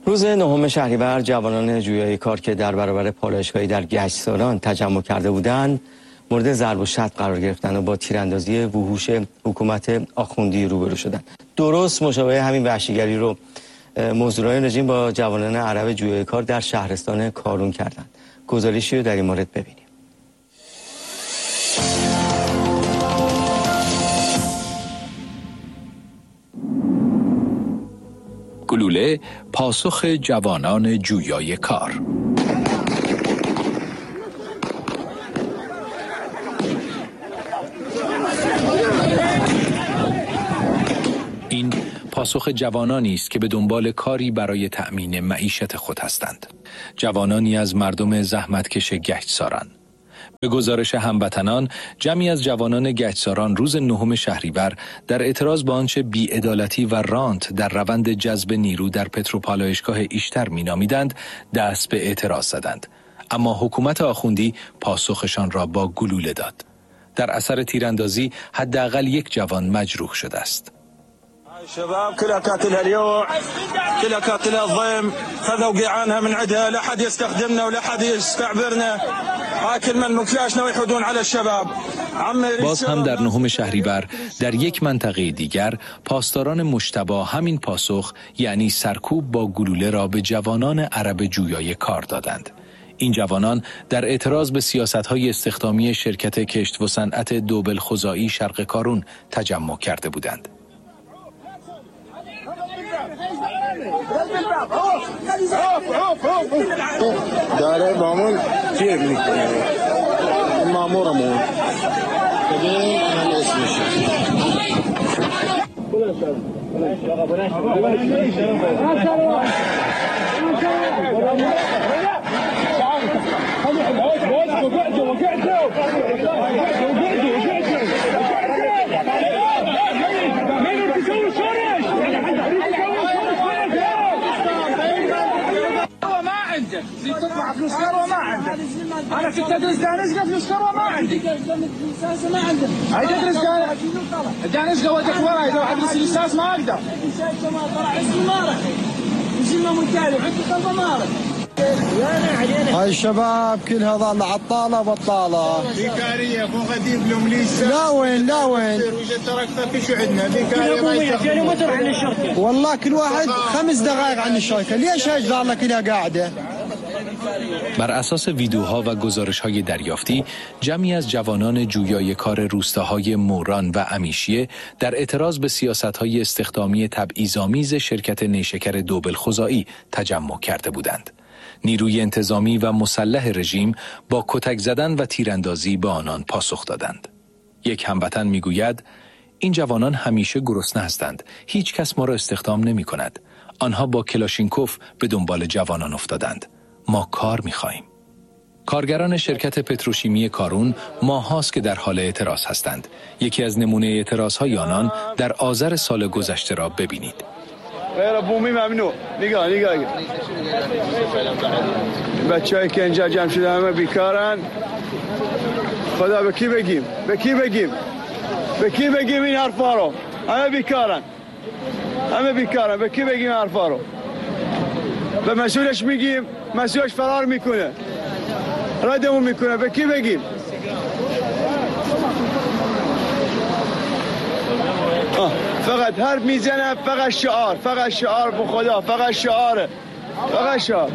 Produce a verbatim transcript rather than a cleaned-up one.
روز نهم شهریور جوانان جویای کار که در برابر پالایشگاهی در گشتساران تجمع کرده بودند مورد ضرب و شتم قرار گرفتند و با تیراندازی وحوش حکومت آخوندی روبرو شدند. درست مشابه همین وحشیگری رو مزدوران رژیم با جوانان عرب جویای کار در شهرستان کارون کردند. گزارشی رو در این مورد ببینیم. گلوله پاسخ جوانان جویای کار. این پاسخ جوانانی است که به دنبال کاری برای تأمین معیشت خود هستند. جوانانی از مردم زحمتکش گشتساران. به گزارش هموطنان، جمعی از جوانان گشتساران روز نهم شهریور در اعتراض با آنچه بی‌عدالتی و رانت در روند جذب نیرو در پتروپالایشگاه ایشتر مینامیدند، دست به اعتراض زدند. اما حکومت آخوندی پاسخشان را با گلوله داد. در اثر تیراندازی حداقل یک جوان مجروح شده است. الشباب كلها كاتلها اليوم كلها كاتلها الضيم خذوا قيعانها من عندها لا حد يستخدمنا ولا حد يستعبرنا آكل من مكياشنا ويحودون على الشباب. باز هم در نهم شهریور در یک منطقه دیگر پاسداران مجتبی همین پاسخ یعنی سرکوب با گلوله را به جوانان عرب جویای کار دادند. این جوانان در اعتراض به سیاست‌های استخدامی شرکت کشت و صنعت دوبلخزایی شرق کارون تجمع کرده بودند. داره بامون چیه میکنه مامورمون ببین من اسمش تطلع فلوس كهرباء ما عندك. انا كنت ادرس دانشقه فلوس كهرباء ما عندي. ما عندك. هاي تدرس دانشقه ودك ورا اذا ادرس لساس ما اقدر. لساس ما طلع اسمي مارك. مسمى مكالي عندي قلبه مارك. هاي الشباب كلها ظل عطاله بطاله. بيكاريه مو غديب لهم ليش. لا وين لا وين. وجه تركتك شو عندنا بيكاريه ما يستخدمون عن الشركه. والله كل واحد خمس دقائق عن الشركه، ليش هاي ظاله كلها قاعده؟ بر اساس ویدیوها و گزارش‌های دریافتی، جمعی از جوانان جویای کار روستاهای موران و امیشیه در اعتراض به سیاست‌های استخدامی تبعیض‌آمیز شرکت نیشکر دوبلخزایی تجمع کرده بودند. نیروی انتظامی و مسلح رژیم با کتک زدن و تیراندازی به آنان پاسخ دادند. یک هموطن میگوید این جوانان همیشه گرسنه هستند، هیچ کس ما را استخدام نمی کند. آنها با کلاشینکوف به دنبال جوانان افتادند. ما کار می‌خواهیم. کارگران شرکت پتروشیمی کارون ماهاست که در حال اعتراض هستند. یکی از نمونه اعتراض‌های آنان در آذر سال گذشته را ببینید. غیر بومی ممنوع. نگاه نگاه. بچه‌ای که اینجا جمع شده همه بیکارن. خدا به کی بگیم؟ به کی بگیم؟ به کی بگیم این حرفا رو؟ همه بیکارن. همه بیکارن. به کی بگیم حرفا رو؟ به مسئولش میگیم، مسئولش فرار میکنه، ردمون میکنه. به کی بگیم؟ فقط حرف میزنه، فقط شعار، فقط شعار به خدا، فقط شعاره، فقط شعار.